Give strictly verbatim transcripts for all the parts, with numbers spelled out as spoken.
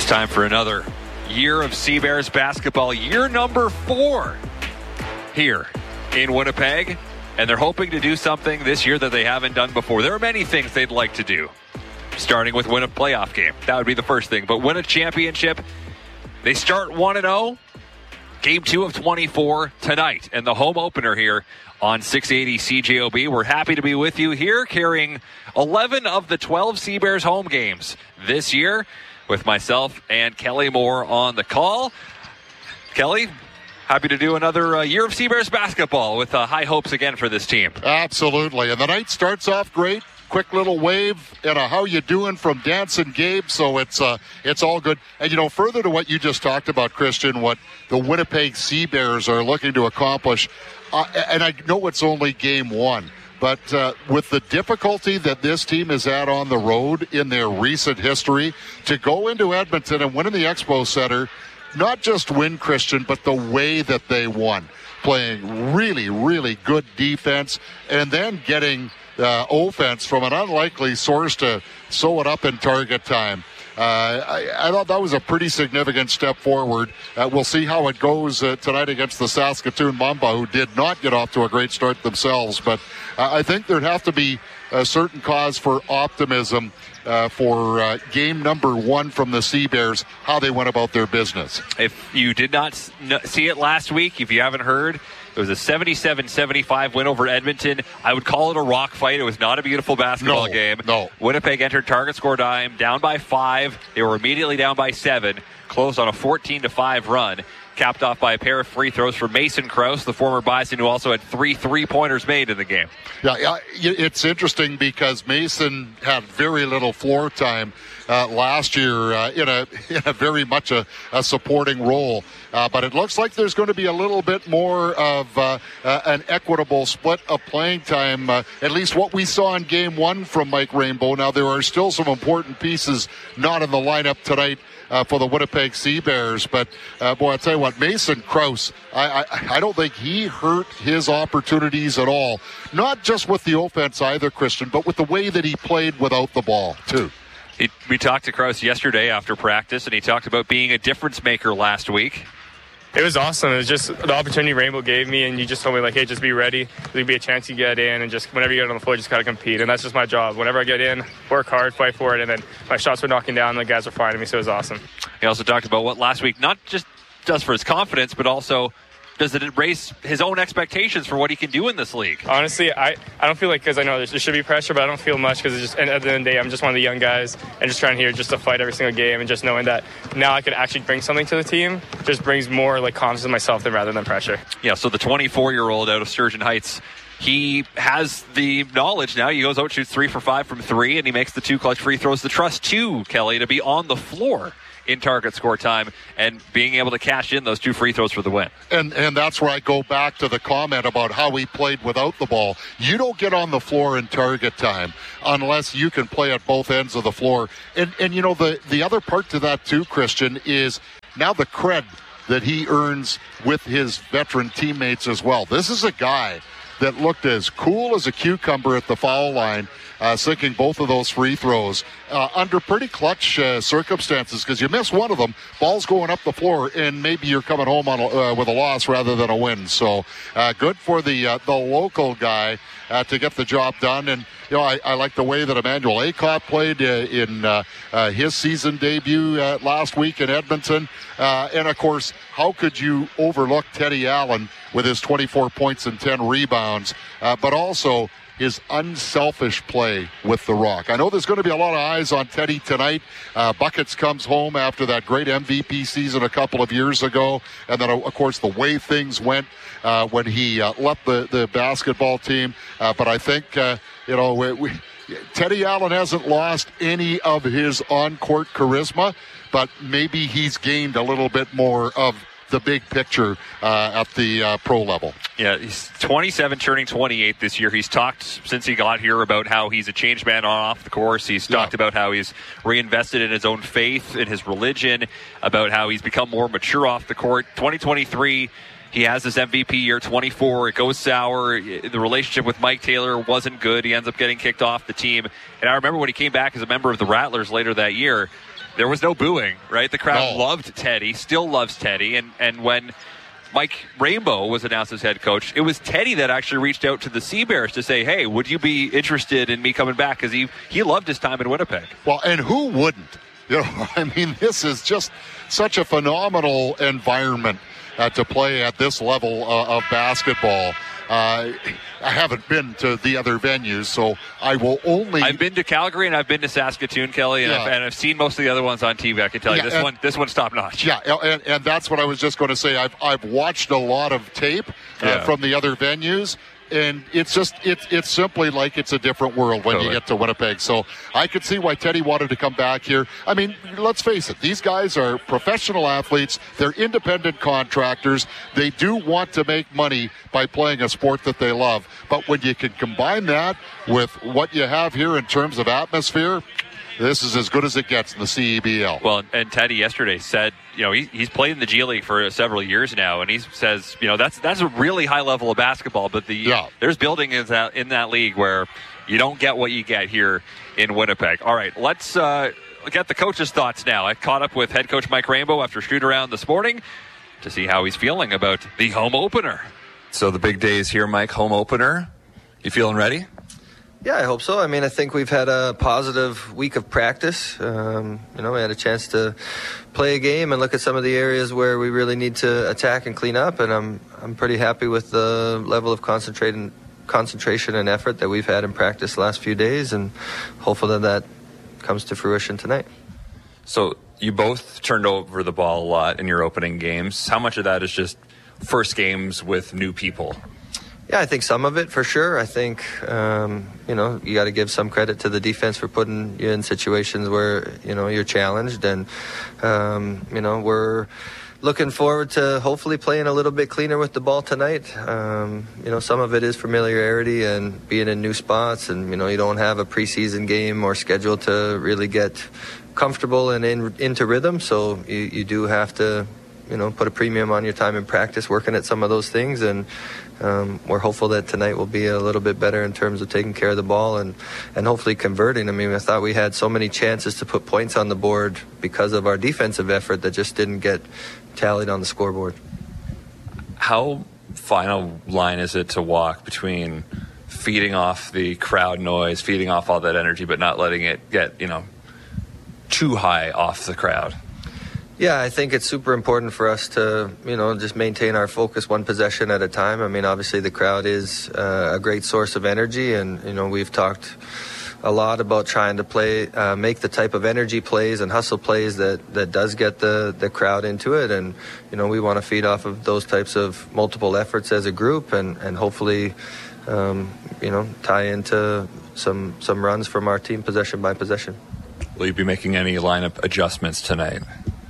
time for another year of Sea Bears basketball, year number four here in Winnipeg, and they're hoping to do something this year that they haven't done before. There are many things they'd like to do, starting with win a playoff game. That would be the first thing, but win a championship. They start one and oh, game two of twenty-four tonight, and the home opener here on six eighty C J O B. We're happy to be with you here, carrying eleven of the twelve Sea Bears home games this year, with myself and Kelly Moore on the call. Kelly, happy to do another uh, year of Sea Bears basketball with uh, high hopes again for this team. Absolutely. And the night starts off great. Quick little wave and a how you doing from Dancing Gabe. So it's uh, it's all good. And, you know, further to what you just talked about, Christian, what the Winnipeg Sea Bears are looking to accomplish, uh, and I know it's only game one, but uh, with the difficulty that this team has had on the road in their recent history, to go into Edmonton and win in the Expo Center, not just win, Christian, but the way that they won, playing really, really good defense and then getting uh, offense from an unlikely source to sew it up in target time. Uh, I, I thought that was a pretty significant step forward. Uh, we'll see how it goes uh, tonight against the Saskatoon Mamba, who did not get off to a great start themselves. But uh, I think there'd have to be a certain cause for optimism uh, for uh, game number one from the Sea Bears, how they went about their business. If you did not see it last week, if you haven't heard, it was a seventy-seven seventy-five win over Edmonton. I would call it a rock fight. It was not a beautiful basketball no, game. No. Winnipeg entered target score time, down by five. They were immediately down by seven, closed on a fourteen to five run, capped off by a pair of free throws for Mason Krause, the former Bison, who also had three three-pointers made in the game. Yeah, it's interesting because Mason had very little floor time uh, last year uh, in a in a very much a, a supporting role. Uh, but it looks like there's going to be a little bit more of uh, uh, an equitable split of playing time, uh, at least what we saw in game one from Mike Rainbow. Now, there are still some important pieces not in the lineup tonight uh, for the Winnipeg Sea Bears. But, uh, boy, I'll tell you what, Mason Krause, I, I, I don't think he hurt his opportunities at all. Not just with the offense either, Christian, but with the way that he played without the ball, too. He, we talked to Krause yesterday after practice, and he talked about being a difference maker last week. It was awesome. It was just the opportunity Rainbow gave me, and you just told me, like, hey, just be ready. There'll be a chance you get in, and just whenever you get on the floor, just got to compete. And that's just my job. Whenever I get in, work hard, fight for it, and then my shots were knocking down, and the guys were finding me, so it was awesome. He also talked about what last week not just does for his confidence, but also does it raise his own expectations for what he can do in this league? Honestly, I, I don't feel like, because I know there should be pressure, but I don't feel much because it's just, and at the end of the day, I'm just one of the young guys and just trying here just to fight every single game, and just knowing that now I can actually bring something to the team just brings more like confidence in myself than rather than pressure. Yeah, so the twenty-four-year-old out of Sturgeon Heights, he has the knowledge now. He goes out, shoots three for five from three, and he makes the two clutch free throws. The trust, too, Kelly, to be on the floor in target score time and being able to cash in those two free throws for the win. And and that's where I go back to the comment about how he played without the ball. You don't get on the floor in target time unless you can play at both ends of the floor. And, and you know, the, the other part to that too, Christian, is now the cred that he earns with his veteran teammates as well. This is a guy that looked as cool as a cucumber at the foul line, uh, sinking both of those free throws uh, under pretty clutch uh, circumstances, because you miss one of them, ball's going up the floor, and maybe you're coming home on a, uh, with a loss rather than a win. So uh, good for the uh, the local guy uh, to get the job done. And you know, I, I like the way that Emmanuel Acott played uh, in uh, uh, his season debut uh, last week in Edmonton. Uh, and, of course, how could you overlook Teddy Allen with his twenty-four points and ten rebounds, uh, but also his unselfish play with the Rock. I know there's going to be a lot of eyes on Teddy tonight. Uh, Buckets comes home after that great M V P season a couple of years ago. And then, of course, the way things went uh, when he uh, left the, the basketball team. Uh, but I think, uh, you know, we, we, Teddy Allen hasn't lost any of his on-court charisma, but maybe he's gained a little bit more of the big picture uh, at the uh, pro level. Yeah, he's twenty-seven, turning twenty-eight this year. He's talked since he got here about how he's a changed man on off the course. He's talked yeah. about how he's reinvested in his own faith, in his religion, about how he's become more mature off the court. twenty twenty-three, he has this M V P year. Twenty-four, it goes sour. The relationship with Mike Taylor wasn't good. He ends up getting kicked off the team. And I remember when he came back as a member of the Rattlers later that year, there was no booing, right? The crowd No. loved Teddy, still loves Teddy. And, and when Mike Rainbow was announced as head coach, it was Teddy that actually reached out to the Sea Bears to say, hey, would you be interested in me coming back? Because he, he loved his time in Winnipeg. Well, and who wouldn't? You know, I mean, this is just such a phenomenal environment uh, to play at this level uh, of basketball. Uh, I haven't been to the other venues, so I will only. I've been to Calgary and I've been to Saskatoon, Kelly, and, Yeah. I've, and I've seen most of the other ones on T V. I can tell you Yeah, this and- one, this one's top notch. Yeah, and, and that's what I was just going to say. I've I've watched a lot of tape uh, Yeah. from the other venues, and it's just it's it's simply like it's a different world when Totally. you get to Winnipeg. So I could see why Teddy wanted to come back here. I mean, let's face it; these guys are professional athletes. They're independent contractors. They do want to make money by playing a sport that they love. But when you can combine that with what you have here in terms of atmosphere, this is as good as it gets in the C E B L. Well, and Teddy yesterday said, you know, he, he's played in the G League for several years now, and he says, you know, that's that's a really high level of basketball, but the Yeah. there's building in that, in that league where you don't get what you get here in Winnipeg. All right, let's uh, get the coach's thoughts now. I caught up with head coach Mike Rainbow after shoot around this morning to see how he's feeling about the home opener. So the big day is here, Mike, home opener. You feeling ready? Yeah, I hope so. I mean, I think we've had a positive week of practice. Um, you know, we had a chance to play a game and look at some of the areas where we really need to attack and clean up. And I'm I'm pretty happy with the level of concentration, concentration and effort that we've had in practice the last few days, and hopefully that comes to fruition tonight. So you both turned over the ball a lot in your opening games. How much of that is just first games with new people? Yeah, I think some of it for sure. I think, um, you know, you got to give some credit to the defense for putting you in situations where, you know, you're challenged. And, um, you know, we're looking forward to hopefully playing a little bit cleaner with the ball tonight. Um, you know, some of it is familiarity and being in new spots. And, you know, you don't have a preseason game or schedule to really get comfortable and in, into rhythm. So you, you do have to, you know, put a premium on your time in practice working at some of those things. And um, we're hopeful that tonight will be a little bit better in terms of taking care of the ball and, and hopefully converting. I mean, I thought we had so many chances to put points on the board because of our defensive effort that just didn't get tallied on the scoreboard. How fine a line is it to walk between feeding off the crowd noise, feeding off all that energy, but not letting it get, you know, too high off the crowd? Yeah, I think it's super important for us to, you know, just maintain our focus one possession at a time. I mean, obviously the crowd is uh, a great source of energy, and, you know, we've talked a lot about trying to play, uh, make the type of energy plays and hustle plays that, that does get the, the crowd into it. And, you know, we want to feed off of those types of multiple efforts as a group and, and hopefully, um, you know, tie into some, some runs from our team possession by possession. Will you be making any lineup adjustments tonight?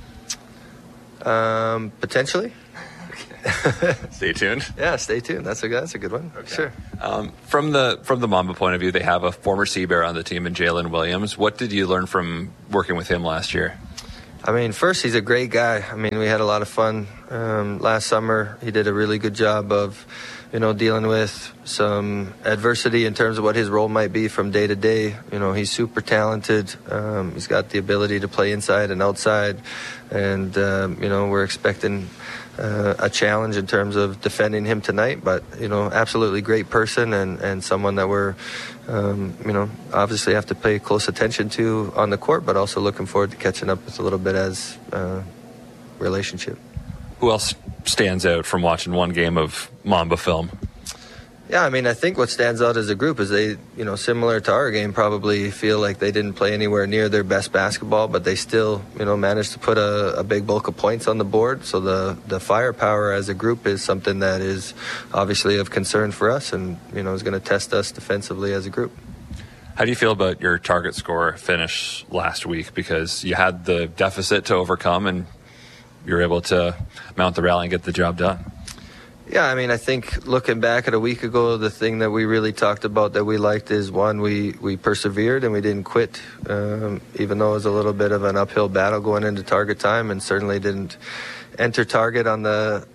Um, potentially. Stay tuned. Yeah, stay tuned. That's a that's a good one. Okay. Sure. Um, from the from the Mamba point of view, they have a former Sea Bear on the team in Jalen Williams. What did you learn from working with him last year? I mean, first, he's a great guy. I mean, we had a lot of fun um, last summer. He did a really good job of, you know, dealing with some adversity in terms of what his role might be from day to day. You know, he's super talented. Um, he's got the ability to play inside and outside. And, um, you know, we're expecting uh, a challenge in terms of defending him tonight. But, you know, absolutely great person and, and someone that we're, um, you know, obviously have to pay close attention to on the court, but also looking forward to catching up with a little bit as uh, relationship. Who else stands out from watching one game of Mamba film? Yeah, I mean, I think what stands out as a group is they, you know, similar to our game, probably feel like they didn't play anywhere near their best basketball, but they still, you know, managed to put a, a big bulk of points on the board. So the, the firepower as a group is something that is obviously of concern for us and, you know, is going to test us defensively as a group. How do you feel about your target score finish last week? Because you had the deficit to overcome and you were able to mount the rally and get the job done. Yeah, I mean, I think looking back at a week ago, the thing that we really talked about that we liked is, one, we, we persevered and we didn't quit, um, even though it was a little bit of an uphill battle going into target time, and certainly didn't enter target on the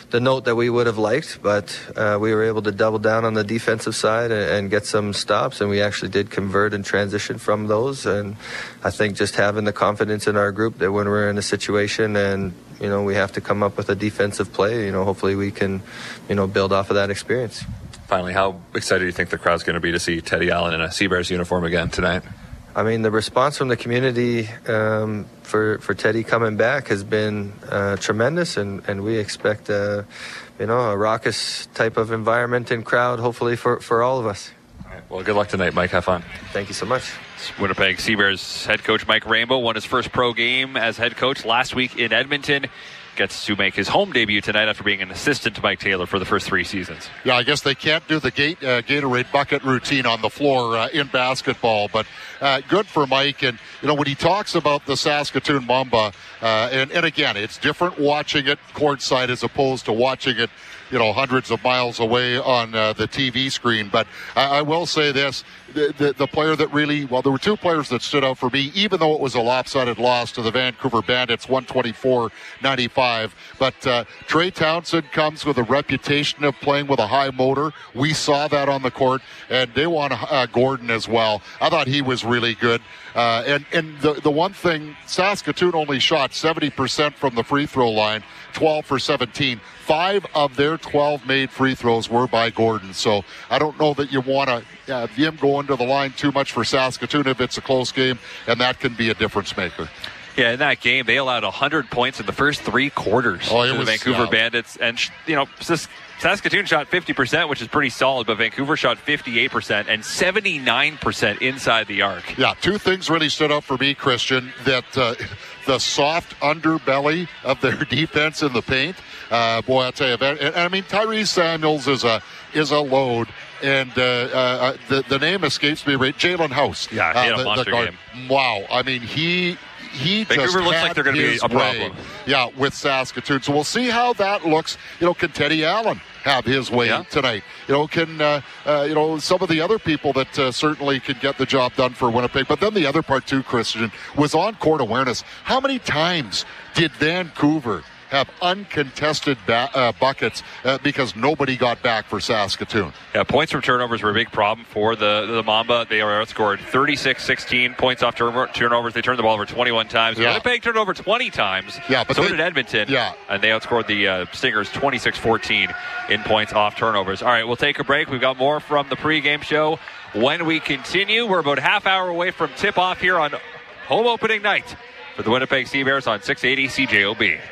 the note that we would have liked, but uh, we were able to double down on the defensive side and, and get some stops, and we actually did convert and transition from those. And I think just having the confidence in our group that when we're in a situation and you know we have to come up with a defensive play, you know hopefully we can you know build off of that experience. Finally, how excited do you think the crowd's going to be to see Teddy Allen in a Seabears uniform again tonight? I mean, the response from the community um, for for Teddy coming back has been uh, tremendous, and, and we expect uh, you know a raucous type of environment and crowd, hopefully for, for all of us. All right. Well, good luck tonight, Mike. Have fun. Thank you so much. Winnipeg Seabears head coach Mike Rainbow won his first pro game as head coach last week in Edmonton. Gets to make his home debut tonight after being an assistant to Mike Taylor for the first three seasons. Yeah, I guess they can't do the gate, uh, Gatorade bucket routine on the floor uh, in basketball, but uh, good for Mike. And, you know, when he talks about the Saskatoon Mamba, uh, and, and again, it's different watching it courtside as opposed to watching it, you know, hundreds of miles away on uh, the T V screen. But I, I will say this, the, the, the player that really, well, there were two players that stood out for me, even though it was a lopsided loss to the Vancouver Bandits, one twenty-four ninety-five. But uh, Trey Townsend comes with a reputation of playing with a high motor. We saw that on the court, and they want uh, Gordon as well. I thought he was really good. Uh, and and the, the one thing, Saskatoon only shot seventy percent from the free throw line, twelve for seventeen. Five of their twelve made free throws were by Gordon. So I don't know that you want to uh, him going to the line too much for Saskatoon if it's a close game, and that can be a difference maker. Yeah, in that game, they allowed one hundred points in the first three quarters oh, to was, the Vancouver yeah. Bandits. And, you know, Saskatoon shot fifty percent, which is pretty solid, but Vancouver shot fifty-eight percent and seventy-nine percent inside the arc. Yeah, two things really stood out for me, Christian, that uh, the soft underbelly of their defense in the paint. Uh, boy, I'll tell you, and, and I mean, Tyrese Samuels is a is a load. And uh, uh, the, the name escapes me, right? Jalen House. Yeah, he had uh, a monster guard. game. Wow. I mean, he... He Vancouver just looks had like they're going to be a problem. Way, yeah, with Saskatoon. So we'll see how that looks. You know, can Teddy Allen have his way yeah. tonight? You know, can uh, uh, you know some of the other people that uh, certainly could get the job done for Winnipeg? But then the other part too, Christian, was on court awareness. How many times did Vancouver have uncontested ba- uh, buckets uh, because nobody got back for Saskatoon? Yeah, points from turnovers were a big problem for the, the Mamba. They are outscored thirty-six sixteen points off turnovers. They turned the ball over twenty-one times. Yeah. Winnipeg turned over twenty times. Yeah, but so they, did Edmonton. Yeah. And they outscored the uh, Stingers twenty-six fourteen in points off turnovers. All right, we'll take a break. We've got more from the pregame show when we continue. We're about a half hour away from tip-off here on home opening night for the Winnipeg Seabears on six eighty C J O B.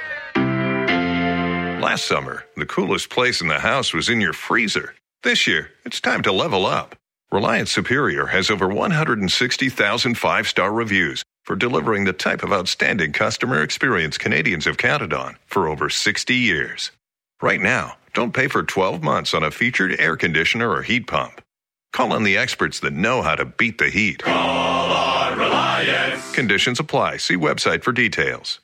Last summer, the coolest place in the house was in your freezer. This year, it's time to level up. Reliance Superior has over one hundred sixty thousand five-star reviews for delivering the type of outstanding customer experience Canadians have counted on for over sixty years. Right now, don't pay for twelve months on a featured air conditioner or heat pump. Call on the experts that know how to beat the heat. Call on Reliance. Conditions apply. See website for details.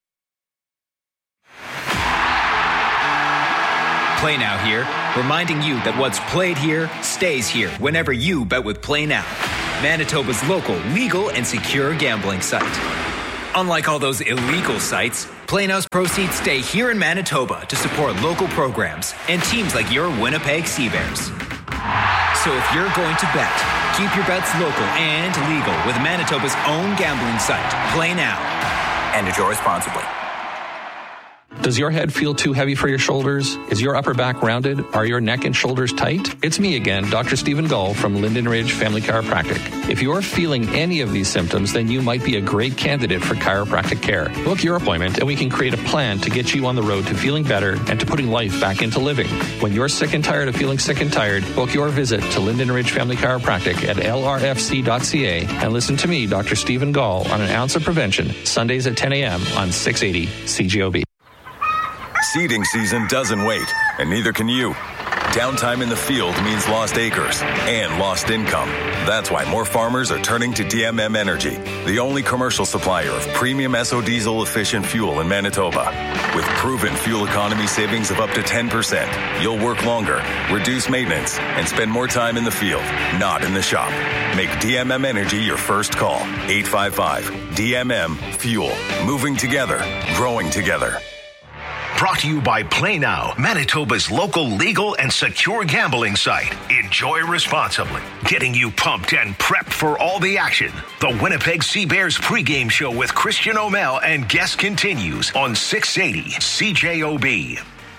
Play Now here, reminding you that what's played here stays here whenever you bet with Play Now, Manitoba's local, legal, and secure gambling site. Unlike all those illegal sites, Play Now's proceeds stay here in Manitoba to support local programs and teams like your Winnipeg Seabears. So if you're going to bet, keep your bets local and legal with Manitoba's own gambling site, Play Now. And enjoy responsibly. Does your head feel too heavy for your shoulders? Is your upper back rounded? Are your neck and shoulders tight? It's me again, Doctor Stephen Gull from Linden Ridge Family Chiropractic. If you're feeling any of these symptoms, then you might be a great candidate for chiropractic care. Book your appointment and we can create a plan to get you on the road to feeling better and to putting life back into living. When you're sick and tired of feeling sick and tired, book your visit to Linden Ridge Family Chiropractic at L R F C dot C A and listen to me, Doctor Stephen Gull, on An Ounce of Prevention, Sundays at ten a.m. on six eighty C G O B. Seeding season doesn't wait, and neither can you. Downtime in the field means lost acres and lost income. That's why more farmers are turning to D M M Energy, the only commercial supplier of premium S O diesel efficient fuel in Manitoba. With proven fuel economy savings of up to ten percent, you'll work longer, reduce maintenance, and spend more time in the field, not in the shop. Make D M M Energy your first call. eight five five D M M Fuel. Moving together, growing together. brought to you by Play Now, Manitoba's local legal and secure gambling site. Enjoy responsibly, getting you pumped and prepped for all the action. The Winnipeg Sea Bears pregame show with Christian O'Mell and guests continues on six eighty C J O B.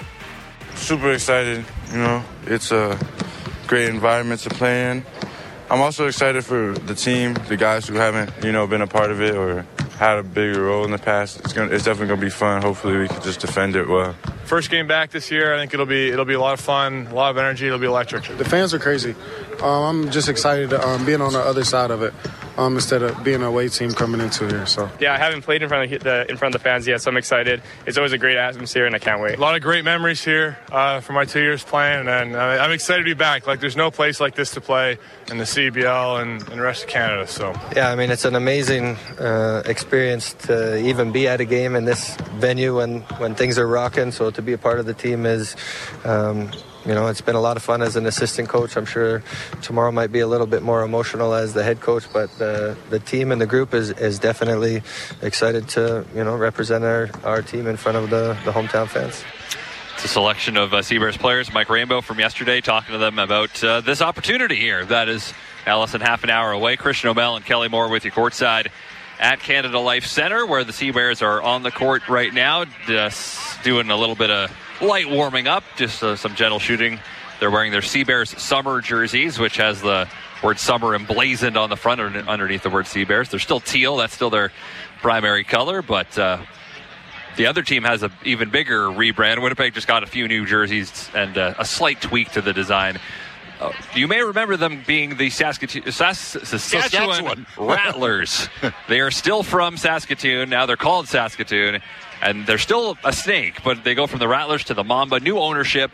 Super excited. You know, it's a great environment to play in. I'm also excited for the team, the guys who haven't, you know, been a part of it or had a bigger role in the past. It's gonna, it's definitely gonna be fun. Hopefully, we can just defend it well. First game back this year, I think it'll be it'll be a lot of fun, a lot of energy. It'll be electric. The fans are crazy. Um, I'm just excited to, um, being on the other side of it um, instead of being an away team coming into here. So yeah, I haven't played in front of the in front of the fans yet, so I'm excited. It's always a great atmosphere, and I can't wait. A lot of great memories here uh, for my two years playing, and uh, I'm excited to be back. Like, there's no place like this to play in the C B L and, and the rest of Canada. So yeah, I mean, it's an amazing uh, experience to even be at a game in this venue when when things are rocking. So to be a part of the team is, um, you know, it's been a lot of fun as an assistant coach. I'm sure tomorrow might be a little bit more emotional as the head coach, but the the team and the group is, is definitely excited to, you know, represent our, our team in front of the, the hometown fans. It's a selection of uh, Sea Bears players. Mike Rainbow from yesterday talking to them about uh, this opportunity here. That is less than half an hour away. Christian O'Mell and Kelly Moore with you courtside at Canada Life Center, where the Sea Bears are on the court right now, just doing a little bit of light warming up, just uh, some gentle shooting. They're wearing their Sea Bears summer jerseys, which has the word summer emblazoned on the front underneath the word Sea Bears. They're still teal. That's still their primary color, but uh, the other team has an even bigger rebrand. Winnipeg just got a few new jerseys and uh, a slight tweak to the design. Uh, you may remember them being the Saskatoon, Sas- Saskatchewan, Saskatchewan. Rattlers. They are still from Saskatoon. Now they're called Saskatoon, and they're still a snake, but they go from the Rattlers to the Mamba. New ownership,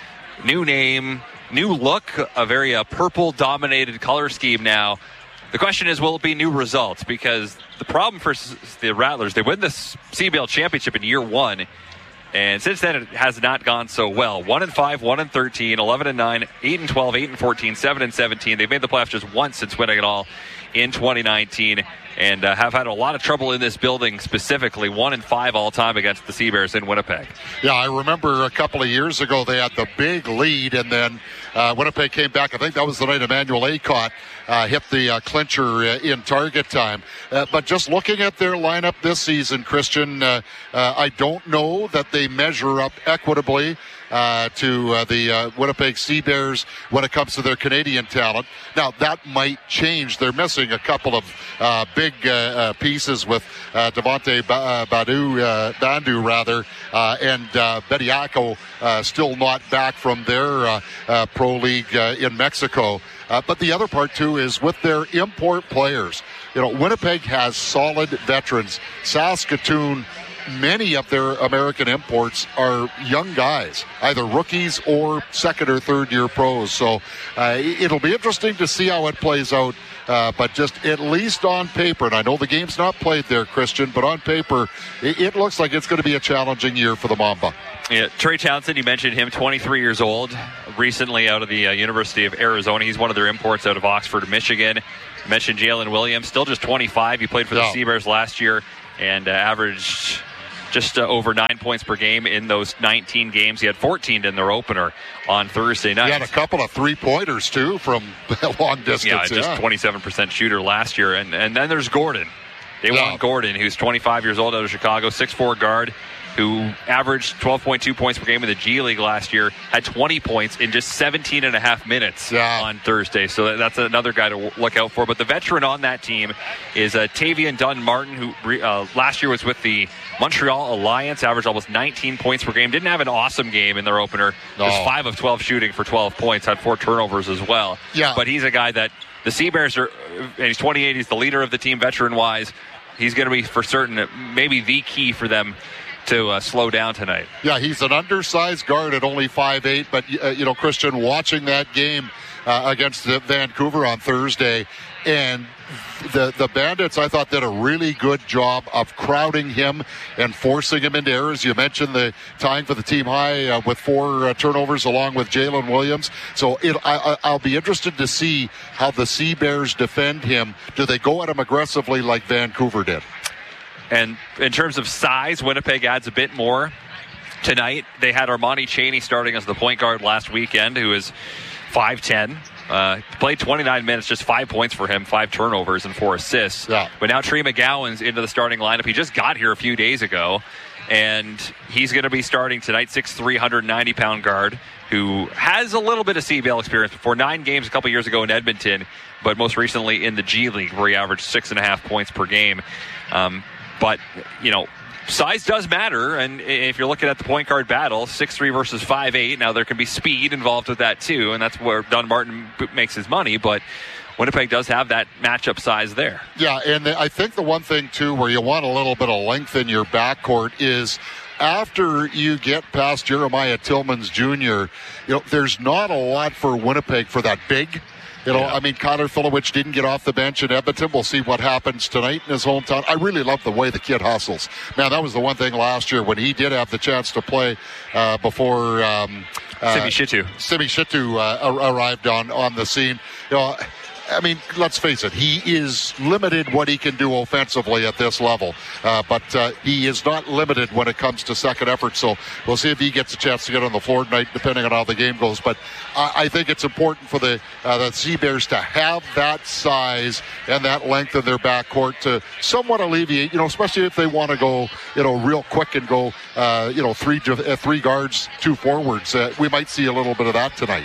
new name, new look, a very uh, purple-dominated color scheme now. The question is, will it be new results? Because the problem for the Rattlers, they win the C B L championship in year one, and since then it has not gone so well. one and five, one and thirteen, eleven and nine, eight and twelve, eight and fourteen, seven and seventeen. They've made the playoffs just once since winning it all in twenty nineteen, and uh, have had a lot of trouble in this building, specifically one and five all time against the Sea Bears in Winnipeg. Yeah, I remember a couple of years ago they had the big lead, and then uh, Winnipeg came back. I think that was the night Emmanuel Acott uh, hit the uh, clincher uh, in target time. Uh, but just looking at their lineup this season, Christian, uh, uh, I don't know that they measure up equitably Uh, to uh, the uh, Winnipeg Sea Bears when it comes to their Canadian talent. Now, that might change. They're missing a couple of uh, big uh, uh, pieces with uh, Devontae ba- uh, Badu, uh, Bandu, rather, uh, and uh, Bediako uh, still not back from their uh, uh, pro league uh, in Mexico. Uh, but the other part, too, is with their import players. You know, Winnipeg has solid veterans. Saskatoon, many of their American imports are young guys, either rookies or second or third year pros. So uh, it'll be interesting to see how it plays out. Uh, but just at least on paper, and I know the game's not played there, Christian, but on paper, it, it looks like it's going to be a challenging year for the Mamba. Yeah, Trey Townsend, you mentioned him, twenty-three years old, recently out of the uh, University of Arizona. He's one of their imports out of Oxford, Michigan. You mentioned Jalen Williams, still just twenty-five. He played for the yeah. Sea Bears last year and uh, averaged just uh, over nine points per game in those nineteen games. He had fourteen in their opener on Thursday night. He had a couple of three-pointers, too, from long distance. Yeah, just yeah. twenty-seven percent shooter last year. And, and then there's Gordon. Daewon yeah. Gordon, who's twenty-five years old out of Chicago, six foot four guard, who averaged twelve point two points per game in the G League last year, had twenty points in just seventeen and a half minutes yeah. on Thursday. So that's another guy to look out for. But the veteran on that team is uh, Tavian Dunn-Martin, who uh, last year was with the Montreal Alliance, averaged almost nineteen points per game. Didn't have an awesome game in their opener. No. Just five of twelve shooting for twelve points, had four turnovers as well. Yeah. But he's a guy that the Sea Bears are, and he's twenty-eight, he's the leader of the team veteran-wise. He's going to be, for certain, maybe the key for them to uh, slow down tonight. Yeah, he's an undersized guard at only five eight, but, uh, you know, Christian, watching that game uh, against the Vancouver on Thursday, and the the Bandits, I thought, did a really good job of crowding him and forcing him into errors. You mentioned the tying for the team high uh, with four uh, turnovers along with Jalen Williams. So it, I, I'll be interested to see how the Sea Bears defend him. Do they go at him aggressively like Vancouver did? And in terms of size, Winnipeg adds a bit more. tonight. They had Armani Chaney starting as the point guard last weekend, who is five ten. Uh, played twenty-nine minutes, just five points for him, five turnovers and four assists. Yeah. But now Trey McGowan's into the starting lineup. He just got here a few days ago, and he's going to be starting tonight. six three, one hundred ninety pound guard who has a little bit of C B L experience before. Nine games a couple years ago in Edmonton, but most recently in the G League, where he averaged six and a half points per game. Um, but, you know, size does matter, and if you're looking at the point guard battle, six three versus five eight, now there can be speed involved with that too, and that's where Dunbarton makes his money, but Winnipeg does have that matchup size there. Yeah, and I think the one thing too where you want a little bit of length in your backcourt is after you get past Jeremiah Tillmans Junior, you know, there's not a lot for Winnipeg for that big. You know, yeah. I mean, Connor Filowich didn't get off the bench in Edmonton. We'll see what happens tonight in his hometown. I really love the way the kid hustles. Man, that was the one thing last year when he did have the chance to play uh, before um, uh, Simi Shitu. Simi Shitu uh, arrived on, on the scene. You know, I mean, let's face it, he is limited what he can do offensively at this level. Uh, but uh, he is not limited when it comes to second effort. So we'll see if he gets a chance to get on the floor tonight, depending on how the game goes. But I, I think it's important for the, uh, the Sea Bears to have that size and that length in their backcourt to somewhat alleviate, you know, especially if they want to go, you know, real quick and go, uh, you know, three, uh, three guards, two forwards. Uh, we might see a little bit of that tonight.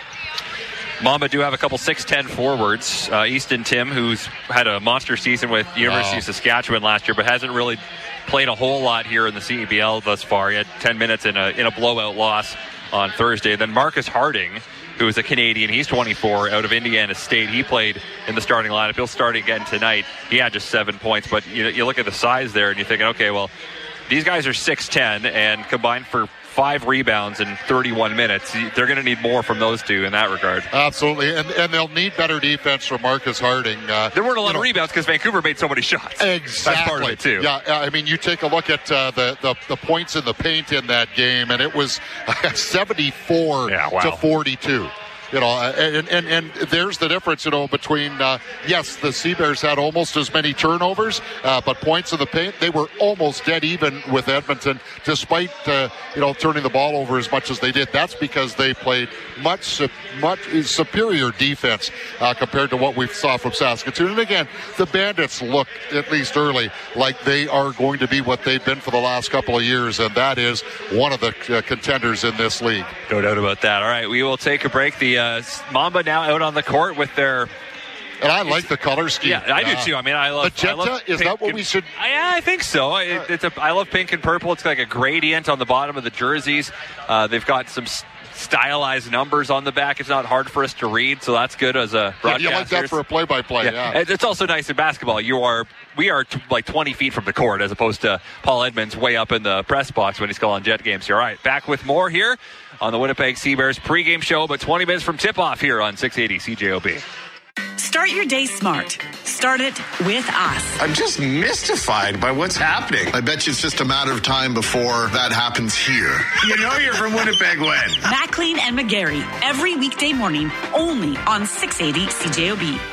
Mamba do have a couple six ten forwards. Uh, Easton Tim, who's had a monster season with University oh. of Saskatchewan last year, but hasn't really played a whole lot here in the C E B L thus far. He had ten minutes in a in a blowout loss on Thursday. Then Marcus Harding, who is a Canadian, he's twenty-four, out of Indiana State. He played in the starting lineup. He'll start again tonight. He had just seven points, but you, you look at the size there and you're thinking, okay, well, these guys are six ten and combined for five rebounds in thirty-one minutes. They're going to need more from those two in that regard. Absolutely, and and they'll need better defense from Marcus Harding. Uh, there weren't a lot of know, rebounds because Vancouver made so many shots. Exactly. That's part of it too. Yeah, I mean, you take a look at uh, the, the the points in the paint in that game, and it was seventy-four yeah, wow. to forty-two. You know, and, and, and there's the difference, you know, between, uh, yes, the Sea Bears had almost as many turnovers, uh, but points in the paint, they were almost dead even with Edmonton, despite, uh, you know, turning the ball over as much as they did. That's because they played much, much superior defense uh, compared to what we saw from Saskatoon. And again, the Bandits look, at least early, like they are going to be what they've been for the last couple of years, and that is one of the uh, contenders in this league. No doubt about that. All right, we will take a break. The Uh, Mamba now out on the court with their... And I like the color scheme. Yeah, I do too. I mean, I love... Magenta, I love is that what and, we should... Yeah, I think so. It, it's a, I love pink and purple. It's like a gradient on the bottom of the jerseys. Uh, they've got some stylized numbers on the back. It's not hard for us to read, so that's good as a broadcaster. Yeah, you like that for a play-by-play, yeah. yeah. It's also nice in basketball. You are... We are t- like twenty feet from the court as opposed to Paul Edmonds way up in the press box when he's calling Jet games here. All right, back with more here on the Winnipeg Sea Bears pregame show, but twenty minutes from tip-off here on six eighty C J O B. Start your day smart. Start it with us. I'm just mystified by what's happening. I bet you it's just a matter of time before that happens here. You know you're from Winnipeg when? Maclean and McGarry, every weekday morning, only on six eighty C J O B.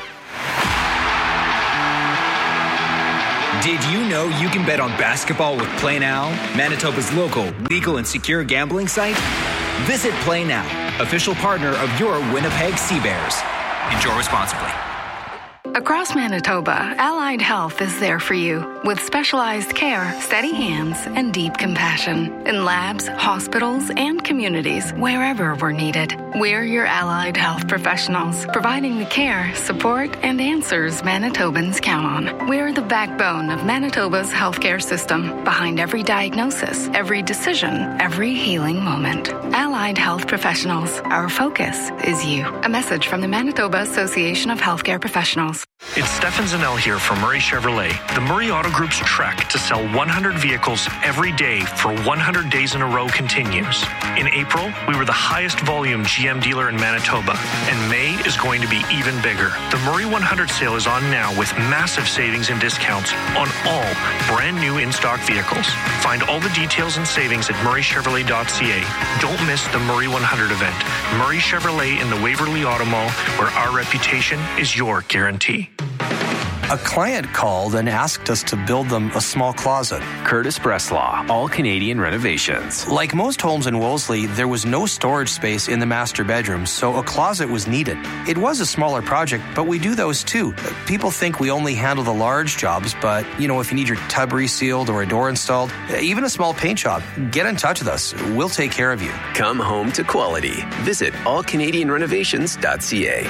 Did you know you can bet on basketball with Play Now, Manitoba's local, legal, and secure gambling site? Visit Play Now, official partner of your Winnipeg Sea Bears. Enjoy responsibly. Across Manitoba, Allied Health is there for you with specialized care, steady hands, and deep compassion in labs, hospitals, and communities wherever we're needed. We're your Allied Health professionals, providing the care, support, and answers Manitobans count on. We're the backbone of Manitoba's healthcare system, behind every diagnosis, every decision, every healing moment. Allied Health professionals, our focus is you. A message from the Manitoba Association of Healthcare Professionals. It's Stefan Zanel here from Murray Chevrolet. The Murray Auto Group's trek to sell one hundred vehicles every day for one hundred days in a row continues. In April, we were the highest volume G M dealer in Manitoba, and May is going to be even bigger. The Murray one hundred sale is on now with massive savings and discounts on all brand new in-stock vehicles. Find all the details and savings at murray chevrolet dot c a. Don't miss the Murray one hundred event. Murray Chevrolet in the Waverly Auto Mall, where our reputation is your guarantee. A client called and asked us to build them a small closet. Curtis Breslaw, All Canadian Renovations. Like most homes in Wolseley, there was no storage space in the master bedroom, so a closet was needed. It was a smaller project, but we do those too. People think we only handle the large jobs, but, you know, if you need your tub resealed or a door installed, even a small paint job, get in touch with us. We'll take care of you. Come home to quality. Visit all canadian renovations dot c a.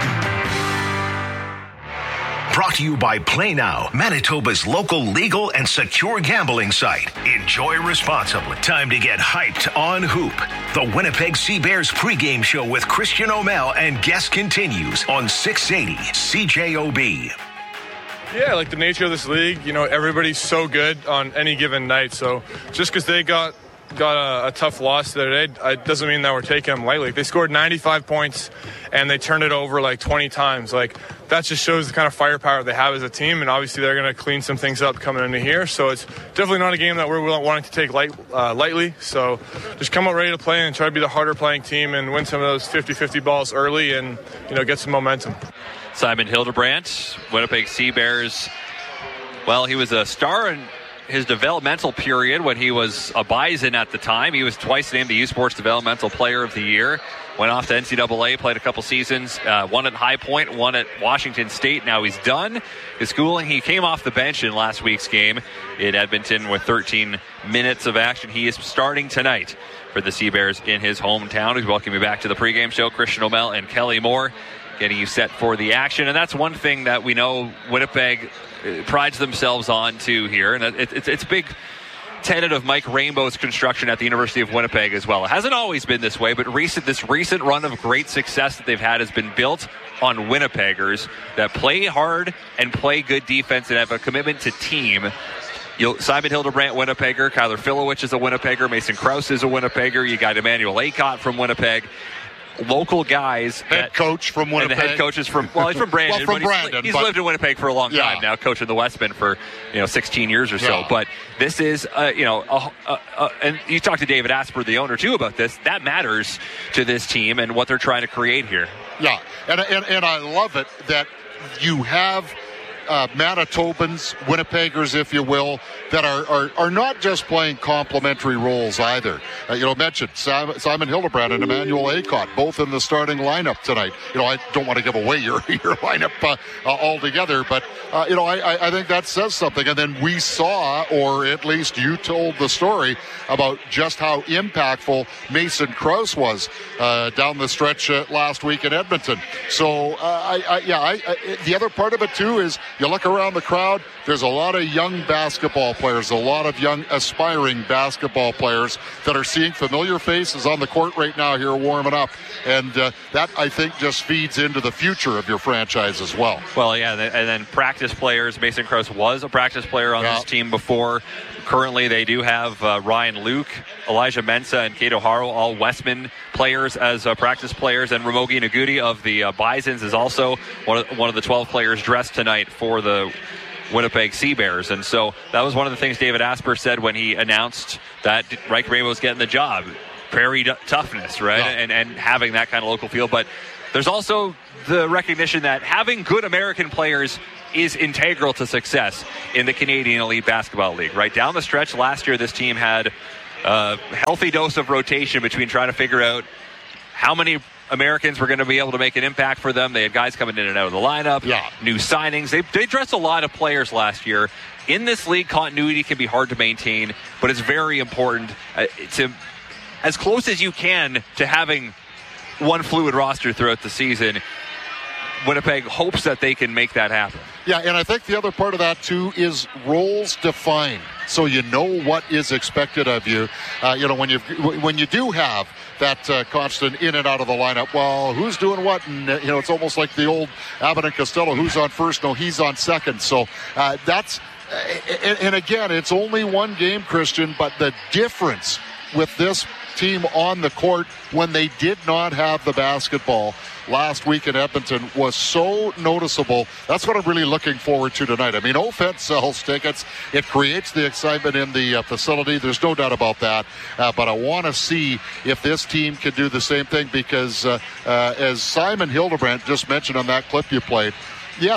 Brought to you by Play Now, Manitoba's local legal and secure gambling site. Enjoy responsibly. Time to get hyped on Hoop. The Winnipeg Sea Bears pregame show with Christian O'Mell and guest continues on six eighty C J O B. Yeah, like the nature of this league, you know, everybody's so good on any given night. So just because they got got a, a tough loss the other day, it doesn't mean that we're taking them lightly. They scored ninety-five points and they turned it over like twenty times. Like, that just shows the kind of firepower they have as a team, and obviously they're going to clean some things up coming into here. So it's definitely not a game that we're wanting to take light, uh, lightly. So just come out ready to play and try to be the harder playing team and win some of those fifty-fifty balls early and, you know, get some momentum. Simon Hildebrandt, Winnipeg Sea Bears. Well, he was a star in his developmental period when he was a Bison at the time. He was twice named the U Sports Developmental Player of the Year. Went off to N C double A, played a couple seasons, uh, one at High Point, one at Washington State. Now he's done his schooling. He came off the bench in last week's game in Edmonton with thirteen minutes of action. He is starting tonight for the Sea Bears in his hometown. We welcome you back to the pregame show. Christian O'Mell and Kelly Moore getting you set for the action. And that's one thing that we know Winnipeg prides themselves on too here. And it, it, it's a big tenet of Mike Rainbow's construction at the University of Winnipeg as well. It hasn't always been this way, but recent this recent run of great success that they've had has been built on Winnipeggers that play hard and play good defense and have a commitment to team. You'll, Simon Hildebrandt, Winnipegger. Kyler Filowich is a Winnipegger. Mason Krause is a Winnipegger. You got Emmanuel Acott from Winnipeg. Local guys. Head that, coach from Winnipeg. And the head coach is from, well, he's from Brandon. well, from but Brandon. He's, he's but, lived in Winnipeg for a long time yeah. now, coaching the Westmen for, you know, sixteen years or so. Yeah. But this is, uh, you know, a, a, a, and you talked to David Asper, the owner, too, about this. That matters to this team and what they're trying to create here. Yeah, and, and, and I love it that you have uh, Manitobans, Winnipeggers, if you will, that are, are, are not just playing complementary roles either. Uh, you know, mentioned Sam, Simon Hildebrandt and Emmanuel Acott, both in the starting lineup tonight. You know, I don't want to give away your, your lineup uh, uh, altogether, but, uh, you know, I, I think that says something. And then we saw, or at least you told the story about just how impactful Mason Krause was uh, down the stretch uh, last week in Edmonton. So, uh, I, I, yeah, I, I, the other part of it, too, is you look around the crowd, there's a lot of young basketball players, a lot of young aspiring basketball players that are seeing familiar faces on the court right now here warming up. And uh, that, I think, just feeds into the future of your franchise as well. Well, yeah, and then practice players. Mason Krause was a practice player on yeah. this team before. Currently, they do have uh, Ryan Luke, Elijah Mensah, and Kato Haro, all Westman players as uh, practice players. And Ramogi Nagudi of the uh, Bisons is also one of, one of the twelve players dressed tonight for the Winnipeg Sea Bears. And so that was one of the things David Asper said when he announced that Mike Rainbow's getting the job. Prairie d- toughness, right? Yeah. And, and having that kind of local feel. But there's also the recognition that having good American players is integral to success in the Canadian Elite Basketball League, right? Down the stretch last year, this team had a healthy dose of rotation between trying to figure out how many Americans were going to be able to make an impact for them. They had guys coming in and out of the lineup, yeah. new signings. They, they dressed a lot of players last year. In this league, continuity can be hard to maintain, but it's very important uh, to, as close as you can to having one fluid roster throughout the season. Winnipeg hopes that they can make that happen. Yeah, and I think the other part of that, too, is roles defined. So you know what is expected of you. Uh, you know, when you when you do have that uh, constant in and out of the lineup, well, who's doing what? And, uh, you know, it's almost like the old Abbott and Costello, who's on first? No, he's on second. So uh, that's, uh, and, and again, it's only one game, Christian, but the difference with this team on the court when they did not have the basketball last week in Edmonton was so noticeable. That's what I'm really looking forward to tonight. I mean, offense sells tickets. It creates the excitement in the uh, facility. There's no doubt about that. Uh, but I want to see if this team can do the same thing because uh, uh, as Simon Hildebrandt just mentioned on that clip you played, yes,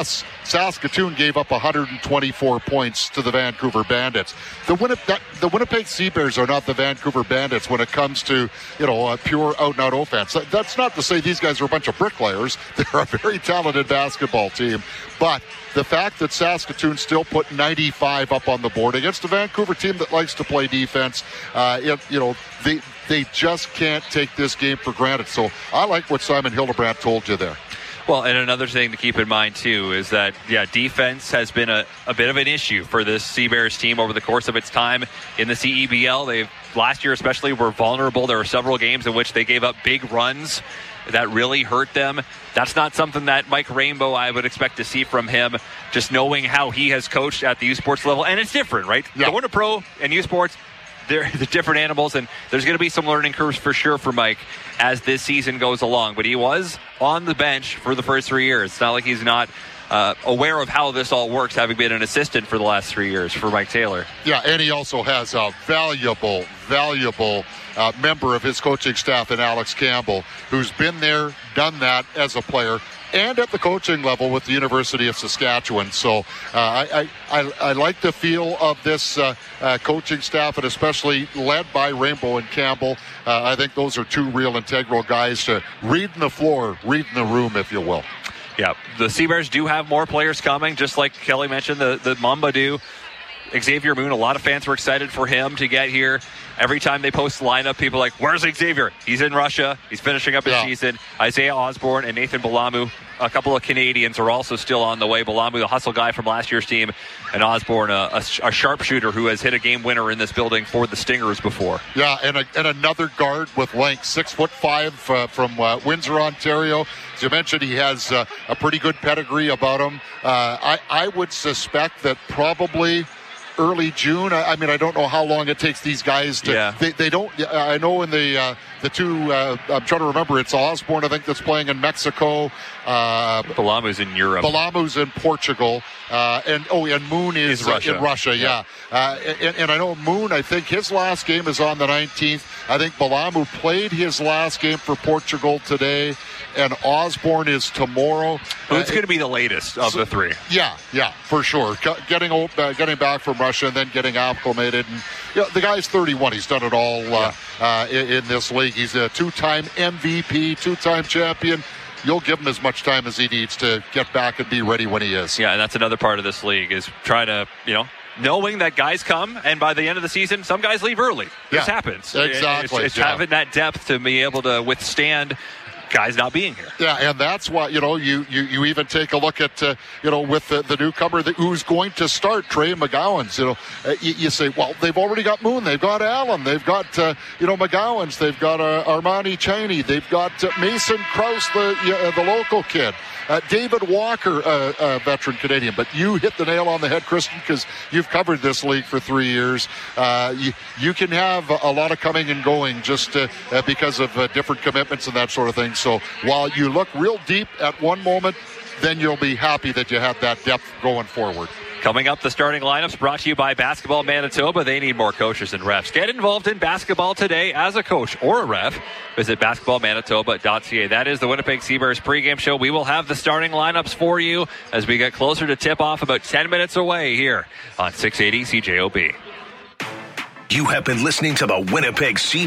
Saskatoon gave up one hundred twenty-four points to the Vancouver Bandits. The, Winnip- that, the Winnipeg Sea Bears are not the Vancouver Bandits when it comes to, you know, a pure out-and-out offense. That, that's not to say these guys are a bunch of bricklayers. They're a very talented basketball team. But the fact that Saskatoon still put ninety-five up on the board against a Vancouver team that likes to play defense, uh, it, you know, they they just can't take this game for granted. So I like what Simon Hildebrandt told you there. Well, and another thing to keep in mind, too, is that, yeah, defense has been a, a bit of an issue for this Sea Bears team over the course of its time in the C E B L. They've, last year especially, were vulnerable. There were several games in which they gave up big runs that really hurt them. That's not something that Mike Rainbow, I would expect to see from him, just knowing how he has coached at the U Sports level. And it's different, right? Yeah. Going to pro and U Sports, they're the different animals, and there's going to be some learning curves for sure for Mike as this season goes along. But he was on the bench for the first three years. It's not like he's not uh, aware of how this all works, having been an assistant for the last three years for Mike Taylor. Yeah, and he also has a valuable, valuable uh, member of his coaching staff in Alex Campbell, who's been there, done that as a player, and at the coaching level with the University of Saskatchewan. So uh, I, I, I like the feel of this uh, uh, coaching staff, and especially led by Rainbow and Campbell. Uh, I think those are two real integral guys to reading the floor, reading the room, if you will. Yeah, the Sea Bears do have more players coming, just like Kelly mentioned, the, the Mamba do. Xavier Moon, a lot of fans were excited for him to get here. Every time they post the lineup, people are like, where's Xavier? He's in Russia. He's finishing up his yeah. season. Isaiah Osborne and Nathan Balamu, a couple of Canadians, are also still on the way. Balamu, the hustle guy from last year's team, and Osborne, a, a, a sharpshooter who has hit a game winner in this building for the Stingers before. Yeah, and, a, and another guard with length, six foot five uh, from uh, Windsor, Ontario. As you mentioned, he has uh, a pretty good pedigree about him. Uh, I, I would suspect that probably early June. I, I mean, I don't know how long it takes these guys to. Yeah. They, they don't. I know in the uh, the two. Uh, I'm trying to remember. It's Osborne, I think, that's playing in Mexico. Uh, Balamu's in Europe. Balamu's in Portugal. Uh, and oh, and Moon is, is Russia. Uh, in Russia. Yeah. yeah. Uh, and, and I know Moon. I think his last game is on the nineteenth. I think Balamu played his last game for Portugal today, and Osborne is tomorrow. Who's uh, going to be the latest of so, the three? Yeah, yeah, for sure. Getting old, uh, getting back from Russia and then getting acclimated. And you know, the guy's thirty-one. He's done it all uh, uh, in, in this league. He's a two-time M V P, two-time champion. You'll give him as much time as he needs to get back and be ready when he is. Yeah, and that's another part of this league is trying to, you know, knowing that guys come, and by the end of the season, some guys leave early. Yeah, this happens. Exactly. It's, it's yeah. having that depth to be able to withstand guys not being here. Yeah, and that's why, you know, you, you, you even take a look at, uh, you know, with the, the newcomer that, who's going to start, Trey McGowan's, you know, uh, you, you say, well, they've already got Moon, they've got Allen, they've got, uh, you know, McGowan's, they've got uh, Armani Cheney, they've got uh, Mason Krause, the, uh, the local kid. Uh, David Walker, uh, uh, veteran Canadian. But you hit the nail on the head, Kristen, because you've covered this league for three years. Uh, you, you can have a lot of coming and going just uh, uh, because of uh, different commitments and that sort of thing. So while you look real deep at one moment, then you'll be happy that you had that depth going forward. Coming up, the starting lineups brought to you by Basketball Manitoba. They need more coaches and refs. Get involved in basketball today as a coach or a ref. Visit basketball manitoba dot c a. That is the Winnipeg Sea Bears pregame show. We will have the starting lineups for you as we get closer to tip-off, about ten minutes away here on six eighty C J O B. You have been listening to the Winnipeg Sea